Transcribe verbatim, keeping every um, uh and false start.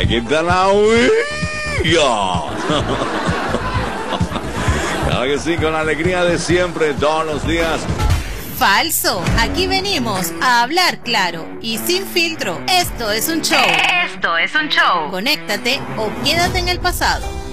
quita la vida. Claro que sí, con la alegría de siempre, todos los días. Falso, aquí venimos a hablar claro y sin filtro. Esto es un show. Esto es un show. Conéctate o quédate en el pasado.